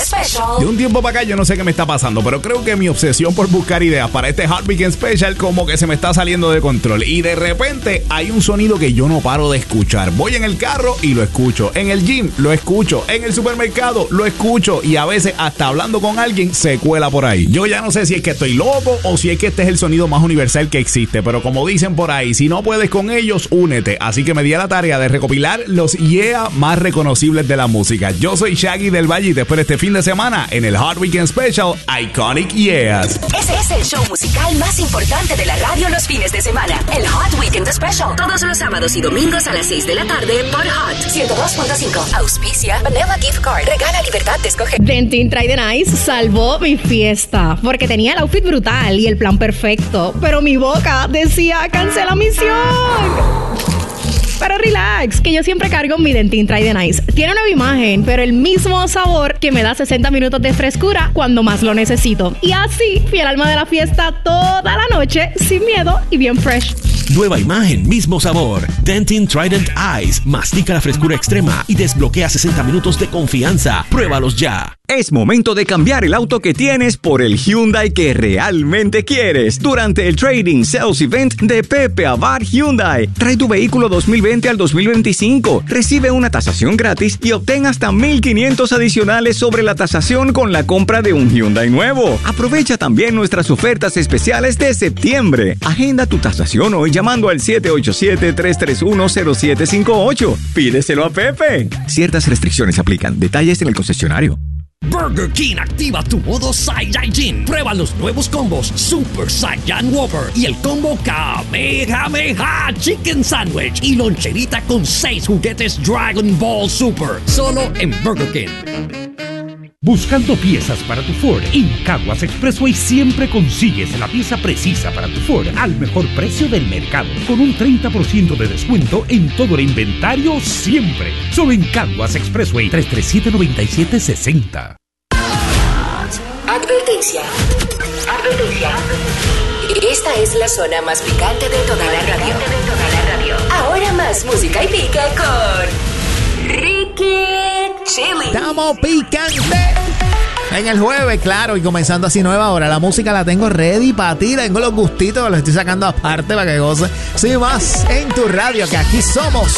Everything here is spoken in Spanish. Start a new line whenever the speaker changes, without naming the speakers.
Special.
De un tiempo para acá yo no sé qué me está pasando, pero creo que mi obsesión por buscar ideas para este Hot Weekend Special como que se me está saliendo de control. Y de repente hay un sonido que yo no paro de escuchar. Voy en el carro y lo escucho. En el gym lo escucho. En el supermercado lo escucho. Y a veces hasta hablando con alguien se cuela por ahí. Yo ya no sé si es que estoy loco o si es que este es el sonido más universal que existe. Pero como dicen por ahí, si no puedes con ellos, únete. Así que me di a la tarea de recopilar los yeah más reconocibles de la música. Yo soy Shaggy del Valle y te espero este fin de semana en el Hot Weekend Special Iconic Years.
Ese es el show musical más importante de la radio los fines de semana. El Hot Weekend Special. Todos los sábados y domingos a las 6 de la tarde por Hot 102.5. Auspicia Vanilla Gift Card. Regala libertad de escoger.
Dentin Try the Nice salvó mi fiesta porque tenía el outfit brutal y el plan perfecto, pero mi boca decía cancela misión. Pero relax, que yo siempre cargo mi Dentin Try the Nice. Tiene nueva imagen, pero el mismo sabor que me da 60 minutos de frescura cuando más lo necesito. Y así fui el alma de la fiesta toda la noche, sin miedo y bien fresh.
Nueva imagen, mismo sabor. Dentin Trident Ice. Mastica la frescura extrema y desbloquea 60 minutos de confianza. Pruébalos ya.
Es momento de cambiar el auto que tienes por el Hyundai que realmente quieres. Durante el Trading Sales Event de Pepe Abad Hyundai. Trae tu vehículo 2020 al 2025. Recibe una tasación gratis y obtén hasta $1,500 adicionales sobre la tasación con la compra de un Hyundai nuevo. Aprovecha también nuestras ofertas especiales de septiembre. Agenda tu tasación hoy llamando al 787-331-0758. Pídeselo a Pepe. Ciertas restricciones aplican. Detalles en el concesionario.
Burger King activa tu modo Saiyajin. Prueba los nuevos combos Super Saiyan Whopper y el combo Kamehameha Chicken Sandwich y loncherita con 6 juguetes Dragon Ball Super. Solo en Burger King.
Buscando piezas para tu Ford, en Caguas Expressway siempre consigues la pieza precisa para tu Ford al mejor precio del mercado, con un 30% de descuento en todo el inventario siempre. Solo en Caguas Expressway, 337-9760.
Advertencia. Advertencia. Esta es la zona más picante de toda la radio. Ahora más música y pica con Ricky Chili.
Estamos picantes en el jueves, claro, y comenzando así nueva hora. La música la tengo ready para ti, tengo los gustitos, los estoy sacando aparte para que goce. Sí, más en tu radio, que aquí somos